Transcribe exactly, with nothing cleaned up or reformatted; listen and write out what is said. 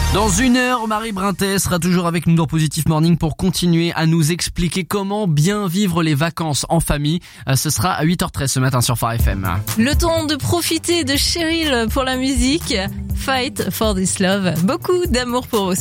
Dans une heure, Marie Brintet sera toujours avec nous dans Positif Morning pour continuer à nous expliquer comment bien vivre les vacances en famille. Ce sera à huit heures treize ce matin sur Phare F M. Le temps de profiter de Cheryl pour la musique. Fight for this love. Beaucoup d'amour pour vous.